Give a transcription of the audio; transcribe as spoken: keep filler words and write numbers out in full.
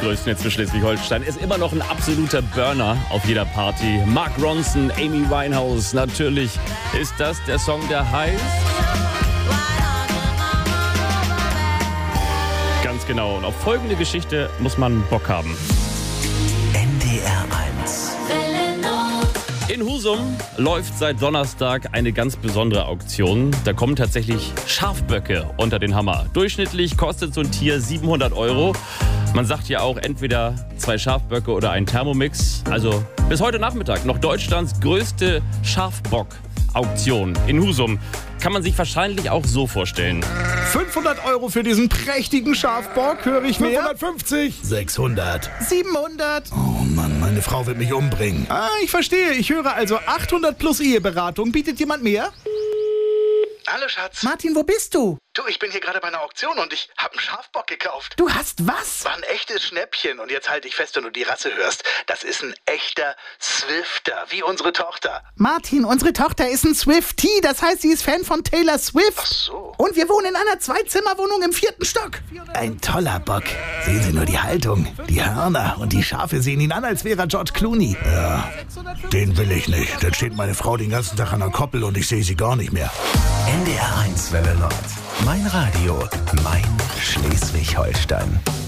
größten jetzt für Schleswig-Holstein. Ist immer noch ein absoluter Burner auf jeder Party. Mark Ronson, Amy Winehouse, natürlich ist das der Song, der heißt... Ganz genau. Und auf folgende Geschichte muss man Bock haben. N D R eins. In Husum läuft seit Donnerstag eine ganz besondere Auktion. Da kommen tatsächlich Schafböcke unter den Hammer. Durchschnittlich kostet so ein Tier siebenhundert Euro. Man sagt ja auch entweder zwei Schafböcke oder ein Thermomix. Also bis heute Nachmittag noch Deutschlands größte Schafbock-Auktion in Husum. Kann man sich wahrscheinlich auch so vorstellen. fünfhundert Euro für diesen prächtigen Schafbock, höre ich mehr? fünfhundertfünfzig. sechshundert. siebenhundert. Oh Mann, meine Frau wird mich umbringen. Ah, ich verstehe. Ich höre also achthundert plus Eheberatung. Bietet jemand mehr? Hallo Schatz. Martin, wo bist du? Du, ich bin hier gerade bei einer Auktion und ich habe einen Schafbock gekauft. Du hast was? War ein echtes Schnäppchen und jetzt halte ich fest, wenn du die Rasse hörst. Das ist ein echter Swifter, wie unsere Tochter. Martin, unsere Tochter ist ein Swiftie. Das heißt, sie ist Fan von Taylor Swift. Ach so. Und wir wohnen in einer Zweizimmerwohnung im vierten Stock. Ein toller Bock. Sehen Sie nur die Haltung, die Hörner und die Schafe sehen ihn an, als wäre er George Clooney. Ja, den will ich nicht. Dann steht meine Frau den ganzen Tag an der Koppel und ich sehe sie gar nicht mehr. N D R eins Welle Nord. Mein Radio, mein Schleswig-Holstein.